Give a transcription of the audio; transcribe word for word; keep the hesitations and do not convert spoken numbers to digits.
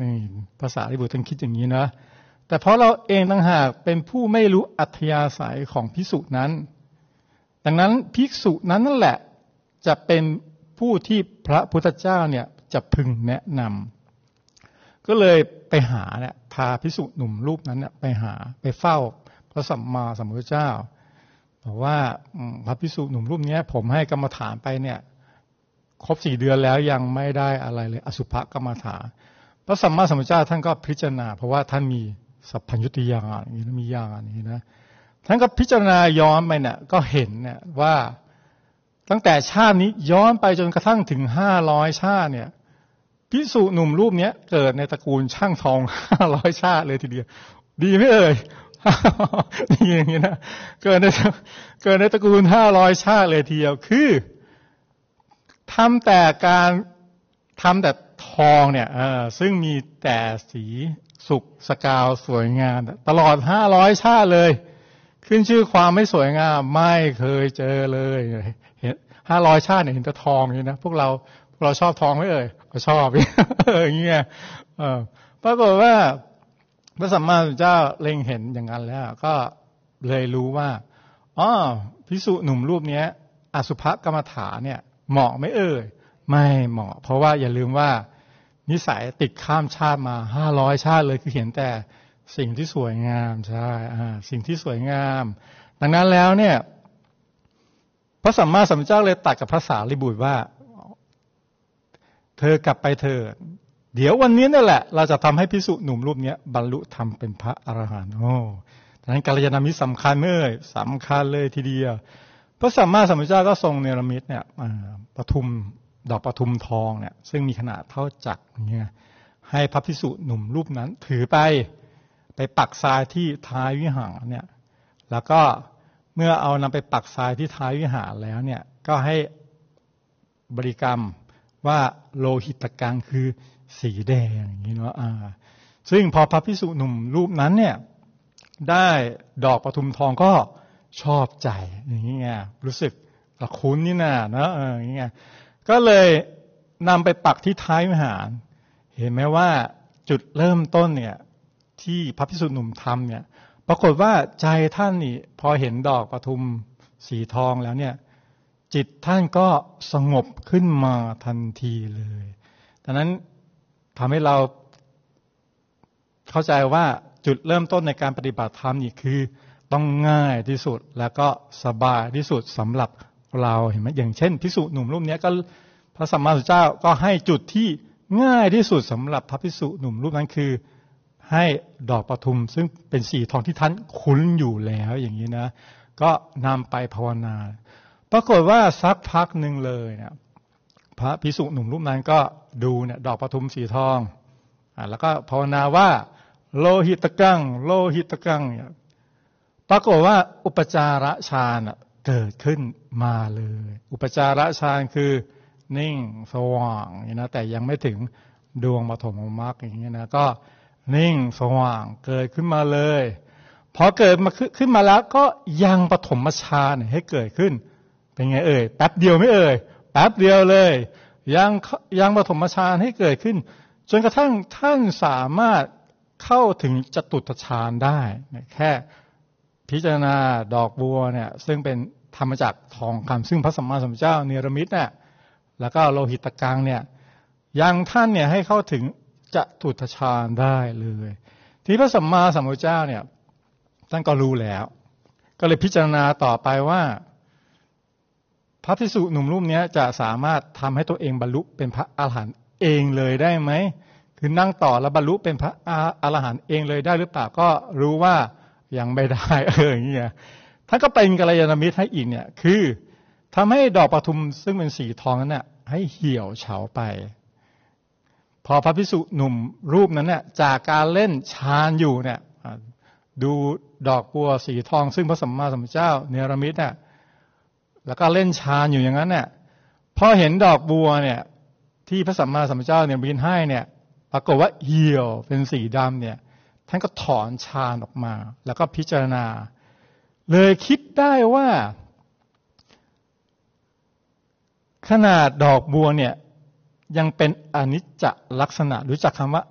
นี่ภาษาลิบุตรท่านคิดอย่างนี้นะแต่เพราะเราเองต่างหากเป็นผู้ไม่รู้อัธยาศัยของภิกษุนั้นดังนั้นภิกษุนั้นนั่นแหละจะเป็นผู้ที่พระพุทธเจ้าเนี่ยจะพึงแนะนำก็เลยไปหาเนี่ยพาภิกษุหนุ่มรูปนั้นเนี่ยไปหาไปเฝ้าพระสัมมาสัมพุทธเจ้าบอกว่าพระภิกษุหนุ่มรูปนี้ผมให้กรรมฐานไปเนี่ยครบสี่เดือนแล้วยังไม่ได้อะไรเลยอสุภกรรมฐานพระสัมมาสัมพุทธเจ้าท่านก็พิจารณาเพราะว่าท่านมีสัพพัญญุตญาณอย่างนี้มีญาณอย่างนี้นะท่านก็พิจารณาย้อนไปเนี่ยก็เห็นเนี่ยว่าตั้งแต่ชาตินี้ย้อนไปจนกระทั่งถึงห้าร้อยชาติเนี่ยภิกษุหนุ่มรูปนี้เกิดในตระกูลช่างทองห้าร้อยชาติเลยทีเดียวดีไหมเอ่ยนี่อย่างนี้นะเกิดในเกิดในตระกูลห้าร้อยชาติเลยทีเดียวคือทำแต่การทำแต่ทองเนี่ยเออซึ่งมีแต่สีสุกสกาวสวยงามตลอดห้าร้อยชาติเลยขึ้นชื่อความไม่สวยงามไม่เคยเจอเลยเห็นห้าร้อยชาติเนี่ยเห็นแต่ทองนี่นะพวกเราพวกเราชอบทองไหมเอ่ยก็ชอบอย่างเงี้ยเออปรากฏว่าพระสัมมาสัมพุทธเจ้าเล็งเห็นอย่างนั้นแล้วก็เลยรู้ว่าอ๋อภิกษุหนุ่มรูปนี้อสุภกรรมฐานเนี่ยเหมาะไหมเอ่ยไม่เหมาะเพราะว่าอย่าลืมว่านิสัยติดข้ามชาติมาห้าร้อยชาติเลยคือเห็นแต่สิ่งที่สวยงามใช่อ่าสิ่งที่สวยงามดังนั้นแล้วเนี่ยพระสัมมาสัมพุทธเจ้าเลยตรัสกับพระสารีบุตรว่าเธอกลับไปเถิดเดี๋ยววันนี้นั่นแหละเราจะทำให้ภิกษุหนุ่มรูปนี้บรรลุธรรมเป็นพระอรหันต์โอ้ดังนั้นกัลยาณมิตรสำคัญเอ่ยสำคัญเลยทีเดียวพระสัมมาสัมพุทธเจ้าก็ทรงเนรมิตเนี่ยปทุมดอกปทุมทองเนี่ยซึ่งมีขนาดเท่าจักรเนี่ยให้พระภิกษุหนุ่มรูปนั้นถือไปไปปักทรายที่ท้ายวิหารเนี่ยแล้วก็เมื่อเอานำไปปักทรายที่ท้ายวิหารแล้วเนี่ยก็ให้บริกรรมว่าโลหิตกังคือสีแดงอย่างนี้เนาะอ่าซึ่งพอพระภิกษุหนุ่มรูปนั้นเนี่ยได้ดอกปทุมทองก็ชอบใจอย่างนี้ไงรู้สึกคุ้นนี่นาเนาะเอออย่างนี้ไงก็เลยนำไปปักที่ท้ายวิหารเห็นไหมว่าจุดเริ่มต้นเนี่ยที่พระภิกษุหนุ่มทำเนี่ยปรากฏว่าใจท่านนี่พอเห็นดอกปทุมสีทองแล้วเนี่ยจิตท่านก็สงบขึ้นมาทันทีเลยดังนั้นทำให้เราเข้าใจว่าจุดเริ่มต้นในการปฏิบัติธรรมนี่คือต้องง่ายที่สุดแล้วก็สบายที่สุดสำหรับเราเห็นไหมอย่างเช่นภิกษุหนุ่มรูปนี้ก็พระสัมมาสัมพุทธเจ้าก็ให้จุดที่ง่ายที่สุดสำหรับพระภิกษุหนุ่มรูปนั้นคือให้ดอกปทุมซึ่งเป็นสีทองที่ท่านคุ้นอยู่แล้วอย่างนี้นะก็นำไปภาวนาปรากฏว่าสักพักหนึ่งเลยเนี่ยพระภิกษุหนุ่มรูปนั้นก็ดูเนี่ยดอกปทุมสีทองอ่าแล้วก็ภาวนาว่าโลหิตกังโลหิตกังเนี่ยปรากฏว่าอุปจารฌานเกิดขึ้นมาเลยอุปจารฌานคือนิ่งสว่างอย่างนี้นะแต่ยังไม่ถึงดวงปฐมมรรคอย่างนี้นะก็นิ่งสว่างเกิดขึ้นมาเลยพอเกิดมาขึ้นมาแล้วก็ยังปฐมฌานให้เกิดขึ้นเป็นไงเอ่ยแป๊บเดียวไม่เอ่ยแป๊บเดียวเลยยังยังปฐมฌานให้เกิดขึ้นจนกระทั่งท่านสามารถเข้าถึงจตุตฌานได้แค่พิจารณาดอกบัวเนี่ยซึ่งเป็นทำมาจากทองคำซึ่งพระสัมมาสัมพุทธเจ้าเนรมิตเนี่ยแล้วก็โลหิตกังเนี่ยยังท่านเนี่ยให้เข้าถึงจตุตฌานได้เลยที่พระสัมมาสัมพุทธเจ้าเนี่ยท่านก็รู้แล้วก็เลยพิจารณาต่อไปว่าพระภิกษุหนุ่มรูปนี้จะสามารถทำให้ตัวเองบรรลุเป็นพระอรหันต์เองเลยได้ไหมคือนั่งต่อแล้วบรรลุเป็นพระอรหันต์เองเลยได้หรือเปล่าก็รู้ว่ายังไม่ได้เอออย่างเงี้ยท่านก็เป็นกัลยาณมิตรให้อีกเนี่ยคือทำให้ดอกปทุมซึ่งเป็นสีทองนั้นน่ะให้เหี่ยวเฉาไปพอพระภิกษุหนุ่มรูปนั้นเนี่ยจากการเล่นฌานอยู่เนี่ยดูดอกบัวสีทองซึ่งพระสัมมาสัมพุทธเจ้าเนรมิตเนี่ยแล้วก็เล่นฌานอยู่อย่างนั้นเนี่ยพอเห็นดอกบัวเนี่ยที่พระสัมมาสัมพุทธเจ้าเนี่ยบินให้เนี่ยปรากฏว่าเหี่ยวเป็นสีดำเนี่ยท่านก็ถอนฌานออกมาแล้วก็พิจารณาเลยคิดได้ว่าขนาดดอกบัวเนี่ยยังเป็นอนิจจลักษณะรู้จักคำว่า